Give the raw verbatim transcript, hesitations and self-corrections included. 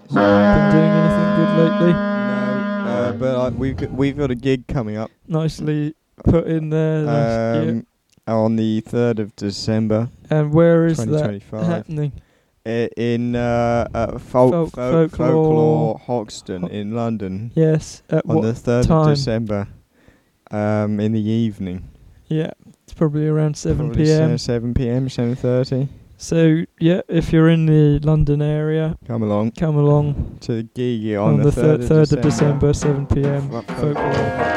Been doing anything good lately? No, uh, but I, we've got, we've got a gig coming up. Nicely put in there. Nice, yeah. Um, on the third of December, And where is twenty that twenty-five. happening? I- in uh, uh, folk, Folk- folk, folklore. folklore Hoxton in London Yes. At on what the third time? of December. Um, in the evening. Yeah, it's probably around seven Probably p.m. se- seven p.m. seven thirty. So yeah, if you're in the London area, Come along come along to the gig on, on the the third third of of December, seven p.m. Fo- Folklore.